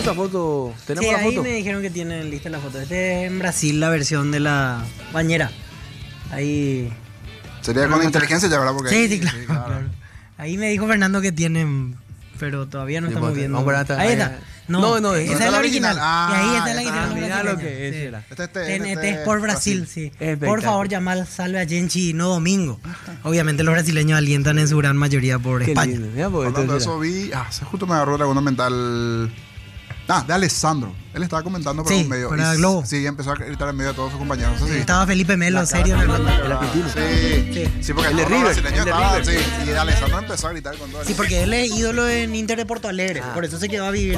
esa foto. Tenemos Sí, la ahí foto. me dijeron que tienen lista la foto. Este es en Brasil la versión de la bañera. Ahí. Sería con inteligencia ya, ¿verdad? Porque Sí, ahí- sí, claro, claro. Ahí me dijo Fernando que tienen, pero todavía no Sí, estamos pues, viendo. vamos a ver hasta- Ahí está. No, esa es la original. Ah, Y ahí está la que ya tiene está. los Mirá lo brasileños. que es, Sí. era. Este es por Brasil, sí. Espectacular. Por favor, Yamal, salve a Genchi, no domingo. Obviamente los brasileños alientan en su gran mayoría por Qué España. lindo. Mirá, porque Hablando de esto eso, vi. Justo me agarró la onda mental. De Alessandro. Él estaba comentando por Sí, un medio. para y Globo. Sí, empezó a gritar en medio de todos sus compañeros. No sé si- Estaba Felipe Melo, serio. en el banco. el argentino. Sí, porque El de todos los River, brasileños el de estaban, River. sí, y Alessandro empezó a gritar con todo el Sí, porque él es ídolo en Inter de Porto Alegre. Por eso se quedó a vivir